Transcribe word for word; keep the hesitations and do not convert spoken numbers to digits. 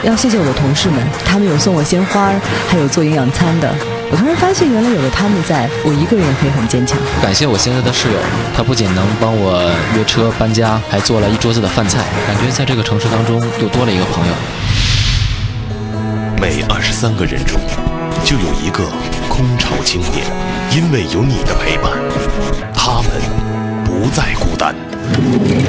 要谢谢我的同事们，他们有送我鲜花，还有做营养餐的。我突然发现，原来有了他们在，我一个人也可以很坚强。 感谢我现在的室友，他不仅能帮我约车搬家，还做了一桌子的饭菜，感觉在这个城市当中又多了一个朋友。 每二十三个人中，就有一个空巢青年，因为有你的陪伴，他们不再孤单。